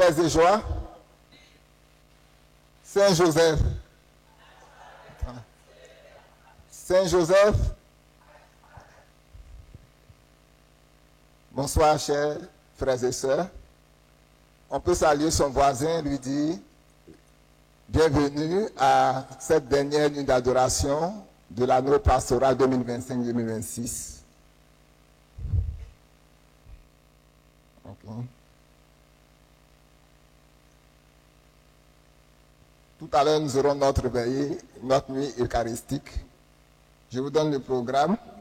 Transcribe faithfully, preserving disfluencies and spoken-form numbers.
Paix et joie. Saint Joseph. Saint Joseph. Bonsoir, chers frères et sœurs. On peut saluer son voisin, lui dire bienvenue à cette dernière nuit d'adoration de l'année pastorale deux mille vingt-cinq deux mille vingt-six. Okay. Tout à l'heure, nous aurons notre veillée, notre nuit eucharistique. Je vous donne le programme.